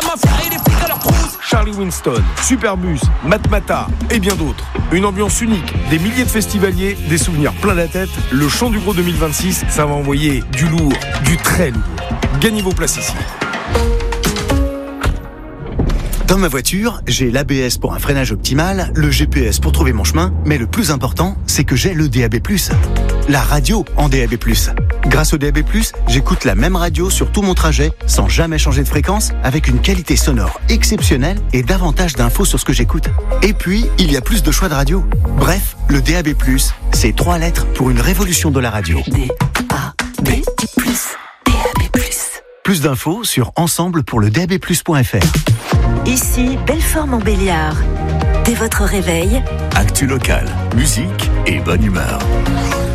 mafia et les flics à leur trousse. Charlie Winston, Superbus, Matmata et bien d'autres. Une ambiance unique, des milliers de festivaliers, des souvenirs plein la tête. Le Chant du Gros 2026, ça va envoyer du lourd, du très lourd. Gagnez vos places ici. Dans ma voiture, j'ai l'ABS pour un freinage optimal, le GPS pour trouver mon chemin, mais le plus important, c'est que j'ai le DAB+. La radio en DAB+. Grâce au DAB+, j'écoute la même radio sur tout mon trajet, sans jamais changer de fréquence, avec une qualité sonore exceptionnelle et davantage d'infos sur ce que j'écoute. Et puis, il y a plus de choix de radio. Bref, le DAB+, c'est 3 lettres pour une révolution de la radio. DAB+. DAB+. Plus d'infos sur ensemblepourledabplus.fr. Ici, Belfort-Montbéliard. Dès votre réveil, Actu local, musique et bonne humeur.